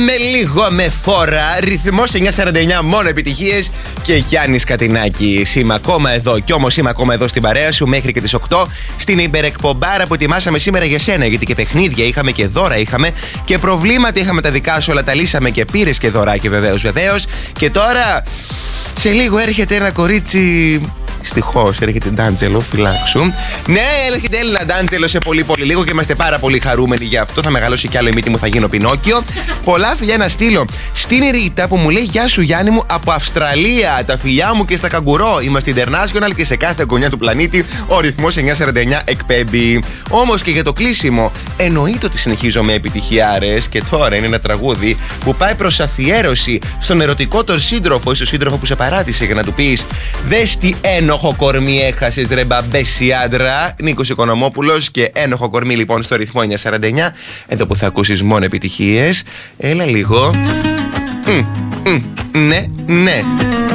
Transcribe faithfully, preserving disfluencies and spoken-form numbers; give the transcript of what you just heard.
Με λίγο με φόρα, ρυθμός εννιακόσια σαράντα εννιά, μόνο επιτυχίες και Γιάννης Κατινάκης. Είμαι ακόμα εδώ κι όμως είμαι ακόμα εδώ στην παρέα σου μέχρι και τις οκτώ στην υπερεκπομπάρα που ετοιμάσαμε σήμερα για σένα. Γιατί και παιχνίδια είχαμε και δώρα είχαμε και προβλήματα είχαμε τα δικά σου, όλα τα λύσαμε και πήρες και δωράκι βεβαίως βεβαίως. Και τώρα σε λίγο έρχεται ένα κορίτσι. Δυστυχώς έρχεται η Ντάντζελο, φυλάξου. Ναι, έρχεται η Έλληνα Ντάντζελο σε πολύ πολύ λίγο και είμαστε πάρα πολύ χαρούμενοι γι' αυτό. Θα μεγαλώσει κι άλλο η μύτη μου, θα γίνω Πινόκιο. Πολλά φιλιά να στείλω στην Ρίτα που μου λέει: Γεια σου Γιάννη μου από Αυστραλία. Τα φιλιά μου και στα καγκουρό. Είμαστε international και σε κάθε γωνιά του πλανήτη ο ρυθμός εννιακόσια σαράντα εννιά εκπέμπει. Όμως και για το κλείσιμο, εννοείται ότι συνεχίζω με επιτυχιάρες και τώρα είναι ένα τραγούδι που πάει προς αφιέρωση στον ερωτικό τον σύντροφο ή στον σύντροφο που σε παράτησε για να του πεις: Δες τι ένοχο κορμί έχασες ρε μπαμπέση άντρα. Νίκος Οικονομόπουλος και ένοχο κορμί λοιπόν στο ρυθμό εννιακόσια σαράντα εννιά. Εδώ που θα ακούσεις μόνο επιτυχίες. Έλα λίγο. Mm, mm, ναι, ναι.